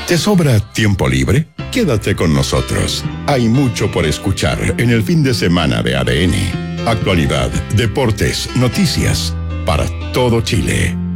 ¿Te sobra tiempo libre? Quédate con nosotros. Hay mucho por escuchar en el fin de semana de ADN. Actualidad, deportes, noticias, para todo Chile.